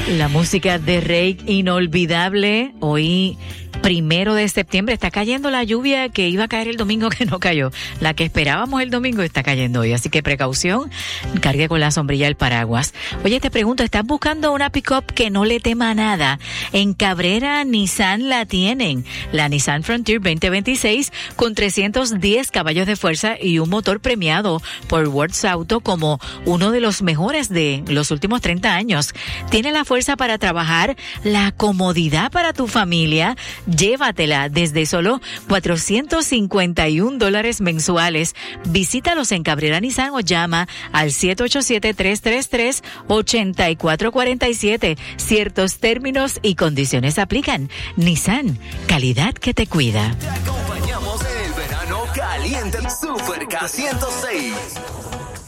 La música de Rey, inolvidable. Hoy, 1 de septiembre, está cayendo la lluvia que iba a caer el domingo, que no cayó. La que esperábamos el domingo está cayendo hoy. Así que precaución, cargue con la sombrilla el paraguas. Oye, te pregunto, ¿estás buscando una pick-up que no le tema nada? En Cabrera, Nissan la tienen. La Nissan Frontier 2026 con 310 caballos de fuerza y un motor premiado por Words Auto como uno de los mejores de los últimos 30 años. Tiene la fuerza para trabajar, la comodidad para tu familia. Llévatela desde solo $451 mensuales. Visítalos en Cabrera Nissan o llama al 787-333-8447. Ciertos términos y condiciones aplican. Nissan, calidad que te cuida. Te acompañamos en el verano caliente. Super K106.